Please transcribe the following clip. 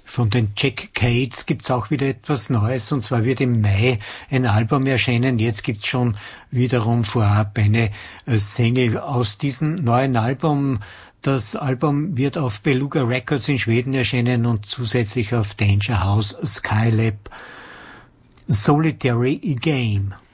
Von den Jack Cades gibt's auch wieder etwas Neues, und zwar wird im Mai ein Album erscheinen. Jetzt gibt's schon wiederum vorab eine Single aus diesem neuen Album. Das Album wird auf Beluga Records in Schweden erscheinen und zusätzlich auf Danger House Skylab. Solitary Game.